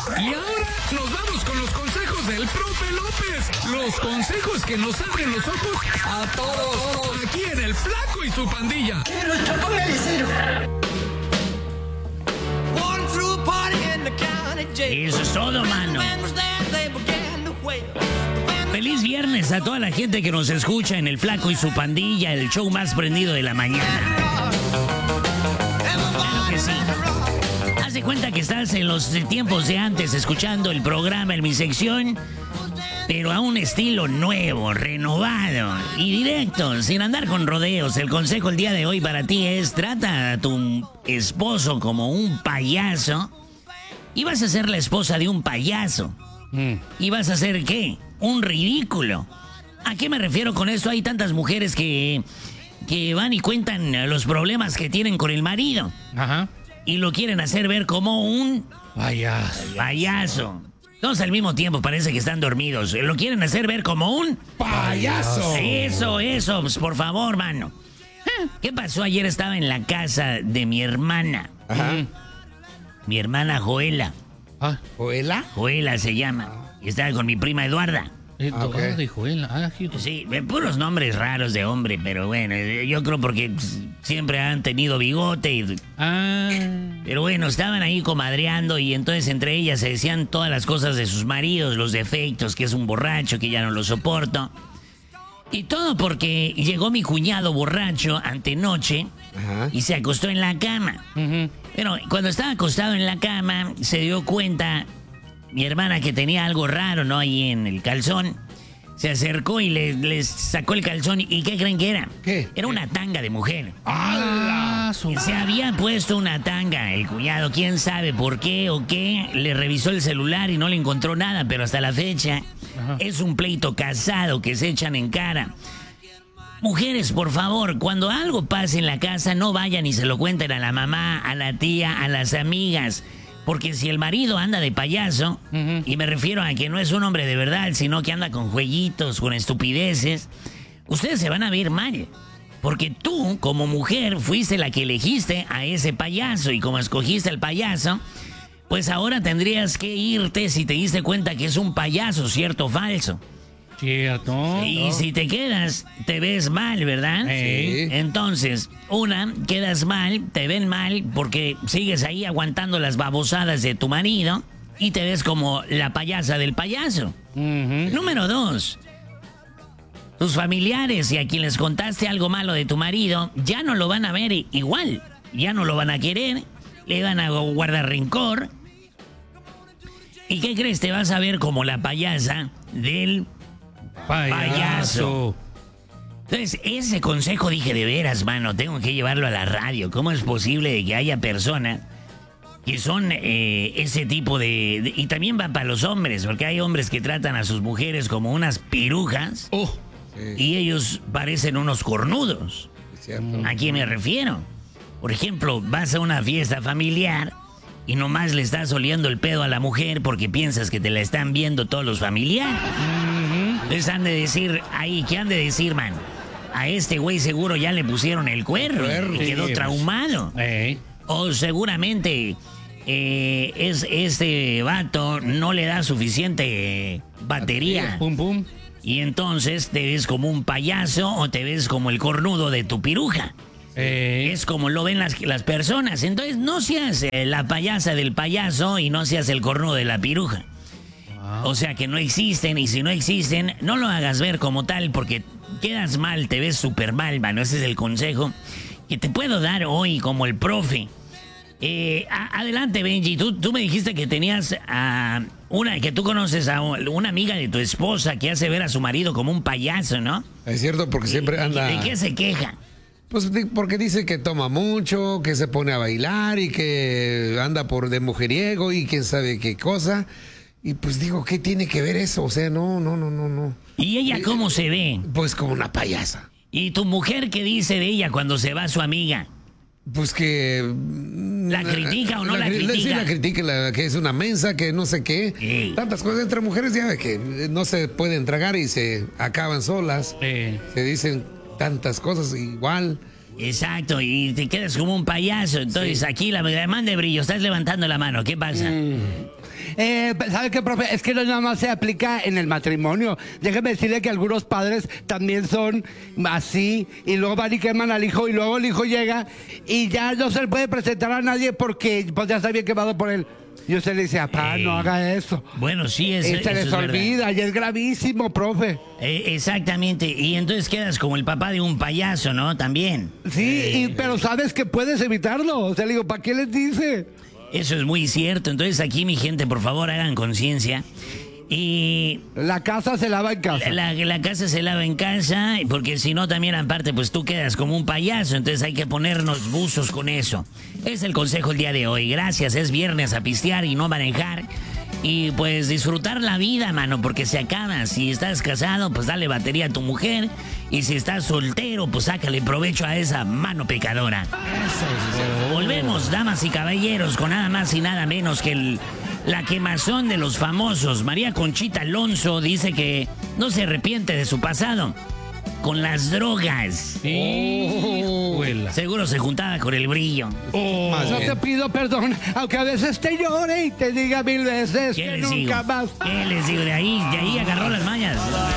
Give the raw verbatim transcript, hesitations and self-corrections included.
Y ahora nos vamos con los consejos del profe López. Los consejos que nos abren los ojos a todos. Aquí en El Flaco y su Pandilla. Eso es todo, mano. Feliz viernes a toda la gente que nos escucha en El Flaco y su Pandilla, el show más prendido de la mañana. Claro que sí. Haz de cuenta que estás en los tiempos de antes escuchando el programa en mi sección, pero a un estilo nuevo, renovado y directo, sin andar con rodeos. El consejo el día de hoy para ti es: trata a tu esposo como un payaso y vas a ser la esposa de un payaso. Mm. ¿Y vas a hacer qué? Un ridículo. ¿A qué me refiero con esto? Hay tantas mujeres que, que van y cuentan los problemas que tienen con el marido. Ajá. Y lo quieren hacer ver como un payaso. Payaso. Todos al mismo tiempo parece que están dormidos. Lo quieren hacer ver como un payaso. Eso, eso, pues, por favor, mano. ¿Qué pasó? Ayer estaba en la casa de mi hermana. Ajá. Mi hermana Joela. Ah, ¿Joela? Joela se llama. Y estaba con mi prima Eduarda. Eduarda okay. y Joela. Ah, sí, puros nombres raros de hombre, pero bueno, yo creo porque siempre han tenido bigote y... Ah. Pero bueno, estaban ahí comadreando y entonces entre ellas se decían todas las cosas de sus maridos, los defectos, que es un borracho, que ya no lo soporto. Y todo porque llegó mi cuñado borracho antenoche. Ajá. Y se acostó en la cama. Uh-huh. Pero cuando estaba acostado en la cama, se dio cuenta mi hermana que tenía algo raro, ¿no? Ahí en el calzón. Se acercó y le, le sacó el calzón. ¿Y qué creen que era? ¿Qué? Era una tanga de mujer. ¡Ah! Su... Se había puesto una tanga el cuñado. ¿Quién sabe por qué o qué? Le revisó el celular y no le encontró nada, pero hasta la fecha... Ajá. Es un pleito casado que se echan en cara. Mujeres, por favor, cuando algo pase en la casa, no vayan y se lo cuenten a la mamá, a la tía, a las amigas. Porque si el marido anda de payaso, uh-huh. y me refiero a que no es un hombre de verdad, sino que anda con jueguitos, con estupideces, ustedes se van a ver mal. Porque tú, como mujer, fuiste la que elegiste a ese payaso. Y como escogiste al payaso, pues ahora tendrías que irte si te diste cuenta que es un payaso, ¿cierto o falso? Cierto. Y si te quedas, te ves mal, ¿verdad? Sí. Entonces, una, quedas mal, te ven mal porque sigues ahí aguantando las babosadas de tu marido y te ves como la payasa del payaso. Uh-huh. Número dos, tus familiares y a quien les contaste algo malo de tu marido ya no lo van a ver igual, ya no lo van a querer, le van a guardar rencor. ¿Y qué crees? Te vas a ver como la payasa del payaso. payaso. Entonces, ese consejo dije, de veras, mano, tengo que llevarlo a la radio. ¿Cómo es posible de que haya personas que son eh, ese tipo de, de... Y también va para los hombres, porque hay hombres que tratan a sus mujeres como unas pirujas. Oh, sí. Y ellos parecen unos cornudos. Es cierto. ¿A quién me refiero? Por ejemplo, vas a una fiesta familiar y nomás le estás oliendo el pedo a la mujer porque piensas que te la están viendo todos los familiares. Uh-huh. Les han de decir, ahí, ¿qué han de decir, man? A este güey seguro ya le pusieron el cuerno y quedó traumado. Eh. O seguramente eh, es, este vato no le da suficiente batería. Pum, pum. Y entonces te ves como un payaso o te ves como el cornudo de tu piruja. Eh. Es como lo ven las, las personas. Entonces no seas eh, la payasa del payaso y no seas el cornudo de la piruja. Wow. O sea que no existen, y si no existen, no lo hagas ver como tal porque quedas mal, te ves súper mal, mano. Ese es el consejo que te puedo dar hoy como el profe. Eh, a, adelante, Benji. Tú, tú me dijiste que tenías a una, que tú conoces a una amiga de tu esposa que hace ver a su marido como un payaso, ¿no? Es cierto, porque siempre anda... ¿De qué se queja? Pues porque dice que toma mucho, que se pone a bailar y que anda por de mujeriego y quién sabe qué cosa. Y pues digo, ¿qué tiene que ver eso? O sea, no, no, no, no, no. ¿Y ella cómo se ve? Pues como una payasa. ¿Y tu mujer qué dice de ella cuando se va su amiga? Pues que... ¿La critica o no la, la critica? Sí, la critica, la, que es una mensa, que no sé qué. Sí. Tantas cosas entre mujeres ya ve que no se pueden tragar y se acaban solas. Sí. Se dicen tantas cosas igual. Exacto, y te quedas como un payaso. Entonces sí. Aquí la demanda de brillo, estás levantando la mano, ¿qué pasa? Mm. Eh, ¿Sabe qué, profe? Es que no nada más se aplica en el matrimonio. Déjeme decirle que algunos padres también son así y luego van y queman al hijo y luego el hijo llega y ya no se le puede presentar a nadie porque pues, ya está bien quemado por él. Y usted le dice, papá, no haga eso. Bueno, sí, es, Y se eso les es olvida y es gravísimo, profe. Eh, exactamente, y entonces quedas como el papá de un payaso, ¿no? También. Sí, y- pero sabes que puedes evitarlo. O sea, le digo, ¿para qué les dice? Eso es muy cierto. Entonces aquí, mi gente, por favor, hagan conciencia. Y La casa se lava en casa. la, la casa se lava en casa, porque si no, también aparte, pues tú quedas como un payaso. Entonces hay que ponernos buzos con eso. Es el consejo el día de hoy. Gracias, es viernes a pistear y no manejar. Y pues disfrutar la vida, mano, porque se acaba. Si estás casado, pues dale batería a tu mujer. Y si estás soltero, pues sácale provecho a esa mano pecadora. Volvemos, damas y caballeros, con nada más y nada menos que el, la quemazón de los famosos. María Conchita Alonso dice que no se arrepiente de su pasado con las drogas. Hijuela. Seguro se juntaba con el brillo. Más No bien. te pido perdón, aunque a veces te llore y te diga mil veces ¿Qué que les digo? nunca más. ¿Qué les digo? De ahí, de ahí agarró las mañas.